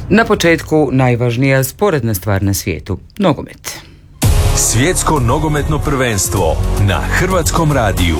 Na početku najvažnija sporedna stvar na svijetu, nogomet. Svjetsko nogometno prvenstvo na Hrvatskom radiju.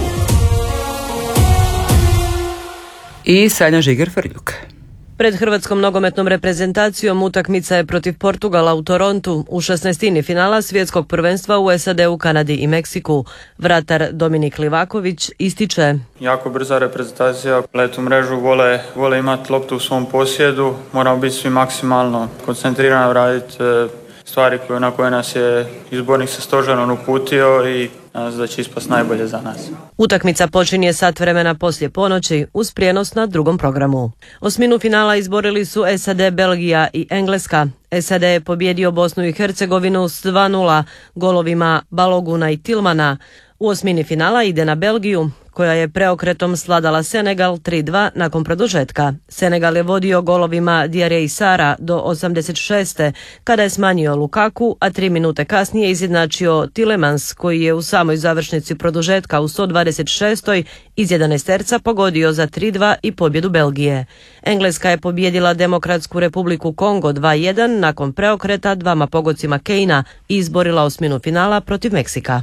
I Sanja Žiger-Frljuk. Pred hrvatskom nogometnom reprezentacijom utakmica je protiv Portugala u Torontu u 16. finala svjetskog prvenstva u SAD-u, Kanadi i Meksiku. Vratar Dominik Livaković ističe: jako brza reprezentacija, letu mrežu, vole imati loptu u svom posjedu, moramo biti svi maksimalno koncentrirani, raditi stvari na koje nas je izbornik sa stožerom uputio i nadam se da će ispast najbolje za nas. Utakmica počinje sat vremena poslije ponoći uz prijenos na drugom programu. Osminu finala izborili su SAD, Belgija i Engleska. SAD je pobijedio Bosnu i Hercegovinu s 2:0 golovima Baloguna i Tilmana. U osmini finala ide na Belgiju, koja je preokretom sladala Senegal 3:2 nakon produžetka. Senegal je vodio golovima Diarra i Sara do 86. kada je smanjio Lukaku, a 3 minute kasnije izjednačio Tielemans, koji je u samoj završnici produžetka u 126. iz 11 pogodio za 3:2 i pobjedu Belgije. Engleska je pobijedila Demokratsku republiku Kongo 2:1 nakon preokreta dvama pogodcima Keina i izborila osminu finala protiv Meksika.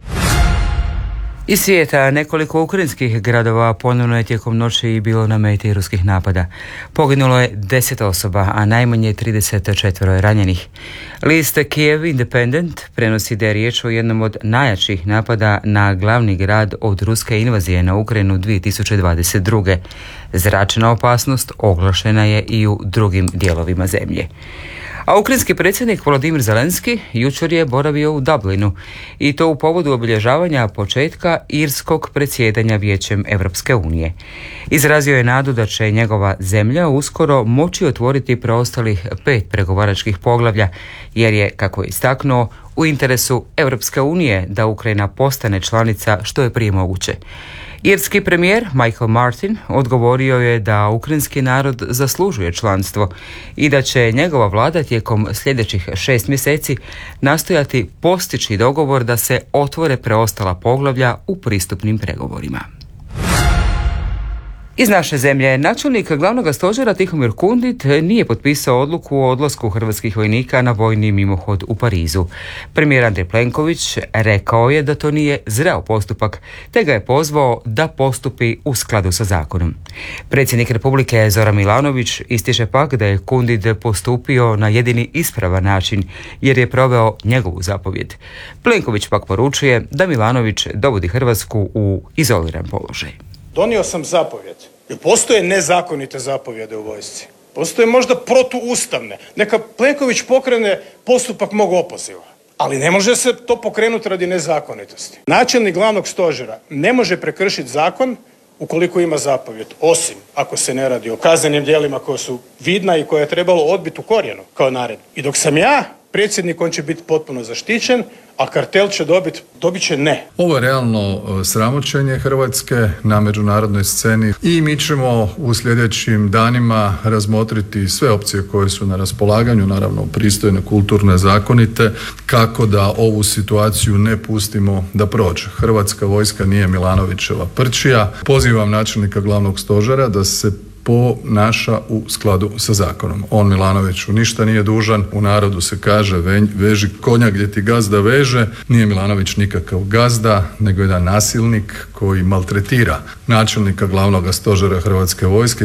Iz svijeta nekoliko ukrajinskih gradova ponovno je tijekom noći bilo na meti ruskih napada. Poginulo je 10 osoba, a najmanje 34 je ranjenih. List Kiev Independent prenosi da je riječ o jednom od najjačih napada na glavni grad od ruske invazije na Ukrajinu 2022. Zračna opasnost oglašena je i u drugim dijelovima zemlje. A ukrajinski predsjednik Volodymyr Zelenski jučer je boravio u Dublinu i to u povodu obilježavanja početka irskog predsjedanja Vijećem Europske unije. Izrazio je nadu da će njegova zemlja uskoro moći otvoriti preostalih 5 pregovaračkih poglavlja, jer je, kako je istaknuo, u interesu Europske unije da Ukrajina postane članica što je prije moguće. Irski premijer Michael Martin odgovorio je da ukrajinski narod zaslužuje članstvo i da će njegova vlada tijekom sljedećih 6 mjeseci nastojati postići dogovor da se otvore preostala poglavlja u pristupnim pregovorima. Iz naše zemlje, načelnik glavnog stožera Tihomir Kundit nije potpisao odluku o odlasku hrvatskih vojnika na vojni mimohod u Parizu. Premijer Andrej Plenković rekao je da to nije zreo postupak, te ga je pozvao da postupi u skladu sa zakonom. Predsjednik Republike Zoran Milanović ističe pak da je Kundit postupio na jedini ispravan način, jer je proveo njegovu zapovjed. Plenković pak poručuje da Milanović dovodi Hrvatsku u izoliran položaj. Donio sam zapovjed. Jer postoje nezakonite zapovjede u vojsci. Postoje možda protuustavne. Neka Plenković pokrene postupak mog opoziva. Ali ne može se to pokrenuti radi nezakonitosti. Načelnik glavnog stožera ne može prekršiti zakon ukoliko ima zapovjed, osim ako se ne radi o kaznenim djelima koja su vidna i koje je trebalo odbiti u korijenu kao naredbu. I dok sam ja predsjednik, on će biti potpuno zaštićen, a kartel će dobit će ne. Ovo je realno sramoćenje Hrvatske na međunarodnoj sceni i mi ćemo u sljedećim danima razmotriti sve opcije koje su na raspolaganju, naravno pristojne, kulturne, zakonite, kako da ovu situaciju ne pustimo da prođe. Hrvatska vojska nije Milanovićeva prčija. Pozivam načelnika glavnog stožera da se ponaša u skladu sa zakonom. On Milanoviću ništa nije dužan, u narodu se kaže veži konja gdje ti gazda veže. Nije Milanović nikakav gazda, nego jedan nasilnik koji maltretira načelnika glavnog stožera Hrvatske vojske.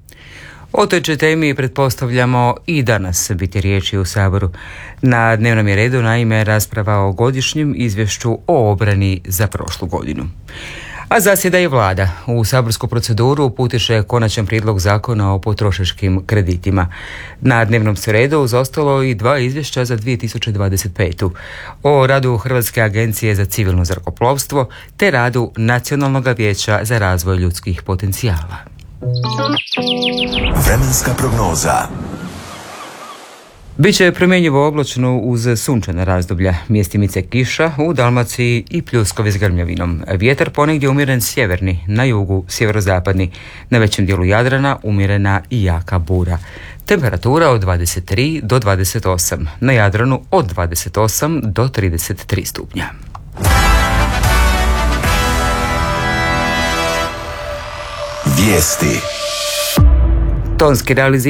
O toj će temi pretpostavljamo i danas biti riječi u Saboru. Na dnevnom je redu naime rasprava o godišnjem izvješću o obrani za prošlu godinu. A zasjeda i vlada. U saborsku proceduru uputit će konačan prijedlog zakona o potrošačkim kreditima. Na dnevnom se redu uz ostalo i 2 izvješća za 2025. O radu Hrvatske agencije za civilno zrakoplovstvo te radu Nacionalnog vijeća za razvoj ljudskih potencijala. Vremenska prognoza. Biće promjenjivo oblačno uz sunčana razdoblja, mjestimice kiša u Dalmaciji i pljuskovi s grmljavinom. Vjetar ponegdje umjeren sjeverni, na jugu sjeverozapadni, na većem dijelu Jadrana umjerena i jaka bura. Temperatura od 23 do 28, na Jadranu od 28 do 33 stupnja. Vijesti. Tonski realizacija